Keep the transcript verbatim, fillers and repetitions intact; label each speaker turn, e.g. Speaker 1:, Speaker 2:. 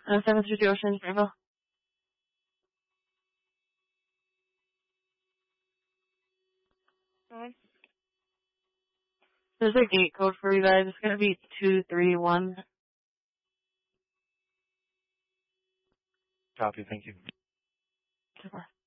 Speaker 1: Uh, seven three zero Ocean Bravo.
Speaker 2: Alright.
Speaker 1: There's a gate code for you guys. It's gonna be two three one.
Speaker 3: Copy, thank you.
Speaker 1: Super.